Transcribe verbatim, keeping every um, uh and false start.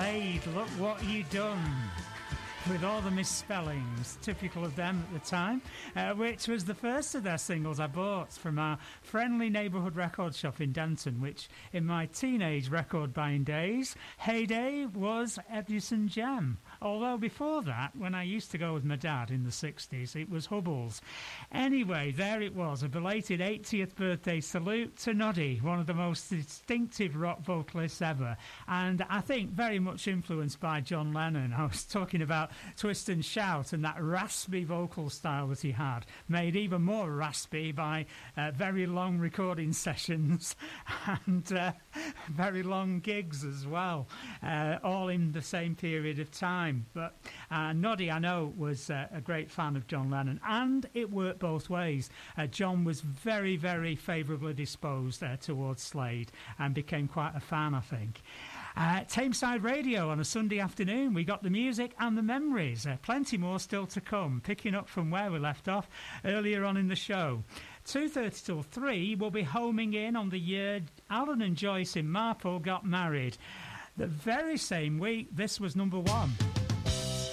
Slade, Look What You Done, with all the misspellings typical of them at the time, uh, which was the first of their singles I bought from our friendly neighbourhood record shop in Denton, which in my teenage record buying days heyday was Edison Jam. Although before that, when I used to go with my dad in the sixties, it was Hubbles. Anyway, there it was, a belated eightieth birthday salute to Noddy, one of the most distinctive rock vocalists ever, and I think very much influenced by John Lennon. I was talking about Twist and Shout and that raspy vocal style that he had, made even more raspy by uh, very long recording sessions and uh, very long gigs as well, uh, all in the same period of time. But uh, Noddy, I know, was uh, a great fan of John Lennon, and it worked both ways. Uh, John was very, very favourably disposed uh, towards Slade and became quite a fan, I think. Uh, Tameside Radio on a Sunday afternoon. We got the music and the memories. Uh, plenty more still to come, picking up from where we left off earlier on in the show. two thirty till three, we'll be homing in on the year Alan and Joyce in Marple got married. The very same week, this was number one.